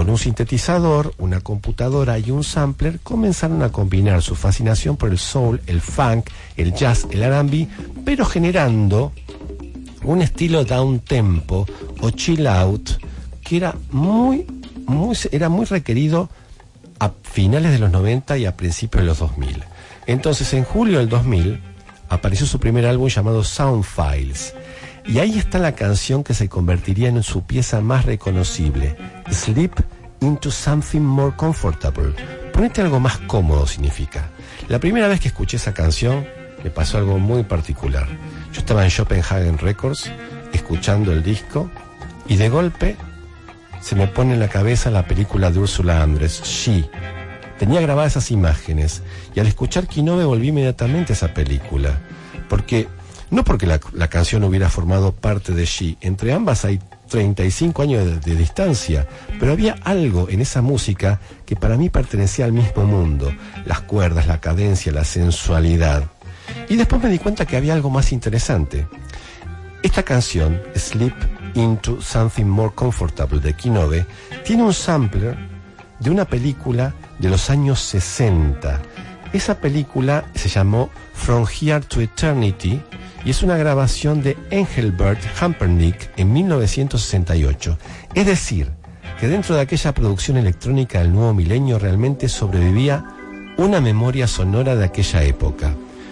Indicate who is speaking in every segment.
Speaker 1: con un sintetizador, una computadora y un sampler, comenzaron a combinar su fascinación por el soul, el funk, el jazz, el R&B, pero generando un estilo downtempo o chill out que era muy requerido a finales de los 90 y a principios de los 2000. Entonces, en julio del 2000 apareció su primer álbum llamado Sound Files, y ahí está la canción que se convertiría en su pieza más reconocible, Slip into Something More Comfortable. Ponete algo más cómodo significa. La primera vez que escuché esa canción me pasó algo muy particular. Yo estaba en Copenhagen Records escuchando el disco y de golpe se me pone en la cabeza la película de Ursula Andress, She. Tenía grabadas esas imágenes y al escuchar Quinobe volví inmediatamente a esa película. No porque la canción hubiera formado parte de She, entre ambas hay 35 años de distancia, pero había algo en esa música que para mí pertenecía al mismo mundo, las cuerdas, la cadencia, la sensualidad. Y después me di cuenta que había algo más interesante. Esta canción, Slip into Something More Comfortable de Quinobe, tiene un sampler de una película de los años 60. Esa película se llamó From Here to Eternity y es una grabación de Engelbert Humperdinck en 1968. Es decir, que dentro de aquella producción electrónica del nuevo milenio realmente sobrevivía una memoria sonora de aquella época.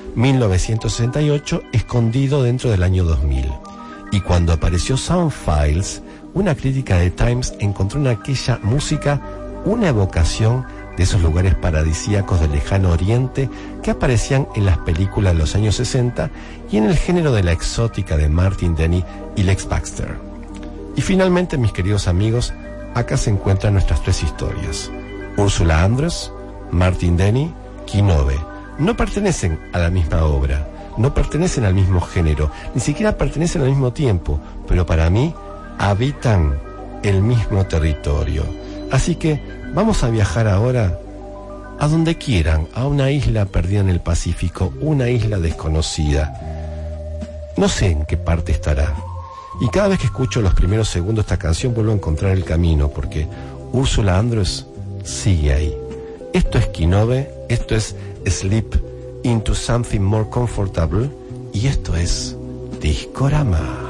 Speaker 1: 1968 escondido dentro del año 2000. Y cuando apareció Sound Files, una crítica de Times encontró en aquella música una evocación de esos lugares paradisíacos del lejano oriente que aparecían en las películas de los años 60 y en el género de la exótica de Martin Denny y Lex Baxter. Y finalmente, mis queridos amigos, acá se encuentran nuestras tres historias. Ursula Andress, Martin Denny, Quinobe. No pertenecen a la misma obra, no pertenecen al mismo género, ni siquiera pertenecen al mismo tiempo, pero para mí habitan el mismo territorio. Así que vamos a viajar ahora a donde quieran, a una isla perdida en el Pacífico, una isla desconocida. No sé en qué parte estará. Y cada vez que escucho los primeros segundos de esta canción vuelvo a encontrar el camino, porque Ursula Andress sigue ahí. Esto es Quinobe, esto es Sleep into Something More Comfortable y esto es Discorama.